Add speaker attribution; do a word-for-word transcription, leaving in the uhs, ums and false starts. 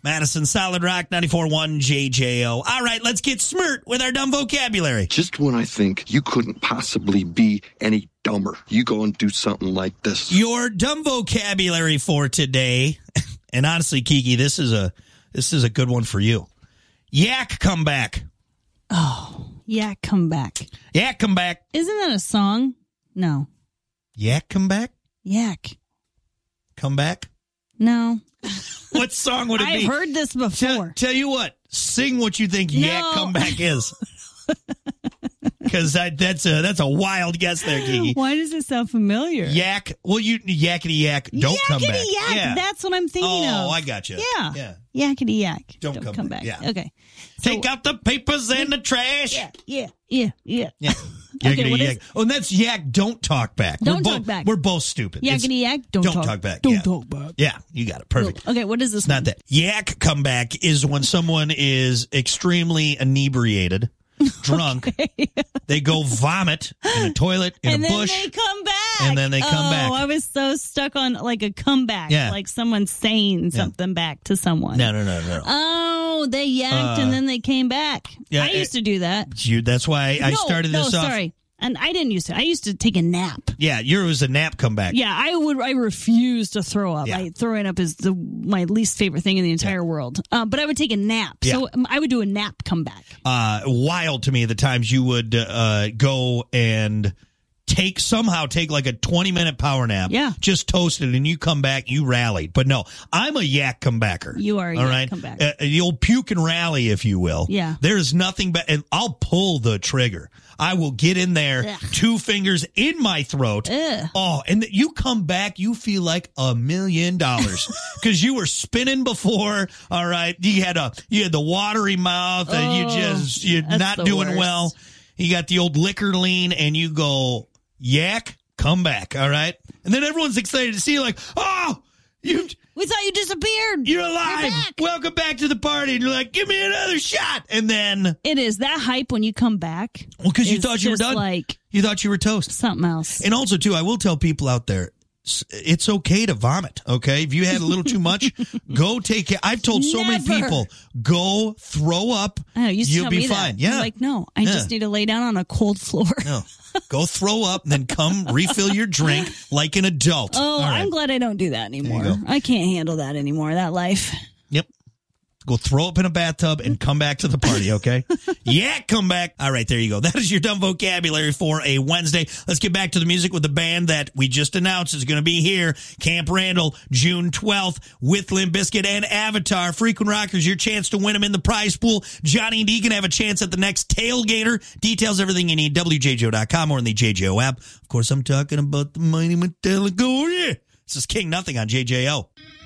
Speaker 1: Madison Solid Rock ninety-four point one J J O. All right, let's get smirt with our dumb vocabulary.
Speaker 2: Just when I think you couldn't possibly be any dumber, you go and do something like this.
Speaker 1: Your dumb vocabulary for today, and honestly, Kiki, this is a this is a good one for you. Yak comeback.
Speaker 3: Oh, yak comeback.
Speaker 1: Yak comeback.
Speaker 3: Isn't that a song? No.
Speaker 1: Yak comeback?
Speaker 3: Yak.
Speaker 1: Comeback?
Speaker 3: No.
Speaker 1: What song would it
Speaker 3: I've
Speaker 1: be?
Speaker 3: I've heard this before.
Speaker 1: Tell, tell you what, sing what you think
Speaker 3: no.
Speaker 1: yak comeback is. Because that's a that's a wild guess there, Kiki.
Speaker 3: Why does it sound familiar?
Speaker 1: Yak. Well, you yakety yak. Don't
Speaker 3: yakety
Speaker 1: come back.
Speaker 3: Yak.
Speaker 1: Yeah.
Speaker 3: That's what I'm thinking
Speaker 1: oh,
Speaker 3: of.
Speaker 1: Oh, I got you.
Speaker 3: Yeah.
Speaker 1: Yeah.
Speaker 3: Yakety yak.
Speaker 1: Don't,
Speaker 3: Don't
Speaker 1: come,
Speaker 3: come
Speaker 1: back.
Speaker 3: back.
Speaker 1: Yeah.
Speaker 3: Okay.
Speaker 1: Take
Speaker 3: So,
Speaker 1: out the papers and the trash.
Speaker 3: Yeah. Yeah. Yeah. Yeah.
Speaker 1: Yeah.
Speaker 3: Okay,
Speaker 1: Yakety
Speaker 3: what is-
Speaker 1: yak. Oh, and that's yak. Don't talk back.
Speaker 3: Don't
Speaker 1: we're
Speaker 3: talk
Speaker 1: both,
Speaker 3: back.
Speaker 1: We're both stupid. It's-
Speaker 3: Yakety yak. Don't,
Speaker 1: don't
Speaker 3: talk,
Speaker 1: talk back.
Speaker 3: Don't
Speaker 1: Yeah.
Speaker 3: talk back.
Speaker 1: Yeah, you got it. Perfect.
Speaker 3: Okay. What is this?
Speaker 1: It's not that. Yak comeback is when someone is extremely inebriated, drunk.
Speaker 3: Okay.
Speaker 1: They go vomit in a toilet, in
Speaker 3: and
Speaker 1: a bush.
Speaker 3: then they come back.
Speaker 1: And then they come
Speaker 3: oh,
Speaker 1: back.
Speaker 3: I was so stuck on like a comeback.
Speaker 1: Yeah.
Speaker 3: Like someone saying something back to someone.
Speaker 1: No, no, no, no.
Speaker 3: Oh, they yacked
Speaker 1: Uh,
Speaker 3: and then they came back.
Speaker 1: yeah,
Speaker 3: I used
Speaker 1: it-
Speaker 3: to do that.
Speaker 1: You, that's why I
Speaker 3: no,
Speaker 1: started
Speaker 3: no,
Speaker 1: this off.
Speaker 3: sorry. And I didn't used to. I used to take a nap.
Speaker 1: Yeah, yours was a nap comeback.
Speaker 3: Yeah, I would. I refuse to throw up.
Speaker 1: Yeah.
Speaker 3: I, throwing up is the my least favorite thing in the entire
Speaker 1: Yeah.
Speaker 3: world. Uh, but I would take a nap.
Speaker 1: Yeah.
Speaker 3: So um, I would do a nap comeback.
Speaker 1: Uh, wild to me the times you would uh, go and take somehow take like a twenty minute power nap.
Speaker 3: Yeah.
Speaker 1: Just toasted and you come back, you rallied. But no, I'm a yak comebacker.
Speaker 3: You are a
Speaker 1: all
Speaker 3: yak
Speaker 1: right?
Speaker 3: comebacker.
Speaker 1: Uh, the old puke and rally, if you will.
Speaker 3: Yeah.
Speaker 1: There's nothing but, and I'll pull the trigger. I will get in there,
Speaker 3: Ugh.
Speaker 1: two fingers in my throat.
Speaker 3: Ugh.
Speaker 1: Oh, and th- you come back, you feel like a million dollars because you were spinning before. All right, you had a you had the watery mouth, and you
Speaker 3: Oh,
Speaker 1: just you're
Speaker 3: that's
Speaker 1: not
Speaker 3: the
Speaker 1: doing
Speaker 3: worst.
Speaker 1: well. You got the old liquor lean, and you go yak, come back. All right, and then everyone's excited to see you, like, oh, you.
Speaker 3: We thought you disappeared.
Speaker 1: You're alive.
Speaker 3: You're back.
Speaker 1: Welcome back to the party. And you're like, give me another shot. And then,
Speaker 3: It is that hype when you come back.
Speaker 1: well, because you
Speaker 3: is
Speaker 1: thought you were
Speaker 3: just
Speaker 1: done.
Speaker 3: Like
Speaker 1: You thought you were toast.
Speaker 3: something else.
Speaker 1: And also, too, I will tell people out there, s- it's okay to vomit, okay? If you had a little too much, go take it. I've told so many
Speaker 3: Never.
Speaker 1: people, go throw up.
Speaker 3: I know, you used to
Speaker 1: You'll
Speaker 3: tell
Speaker 1: be
Speaker 3: me
Speaker 1: fine.
Speaker 3: that.
Speaker 1: Yeah.
Speaker 3: I'm like, no, I
Speaker 1: Yeah.
Speaker 3: just need to lay down on a cold floor.
Speaker 1: No. Go throw up, and then come refill your drink like an adult.
Speaker 3: Oh,
Speaker 1: All right.
Speaker 3: I'm glad I don't do that anymore.
Speaker 1: go.
Speaker 3: I can't handle that anymore, that life.
Speaker 1: Yep. Go throw up in a bathtub and come back to the party, okay? Yeah, come back. All right, there you go. That is your dumb vocabulary for a Wednesday. Let's get back to the music with the band that we just announced is going to be here. Camp Randall, June twelfth, with Limp Bizkit and Avatar. Frequent Rockers, your chance to win them in the prize pool. Johnny and Deacon have a chance at the next Tailgater. Details, everything you need, W J J O dot com or in the J J O app. Of course, I'm talking about the mighty Metallica. Oh, yeah. This is King Nothing on J J O.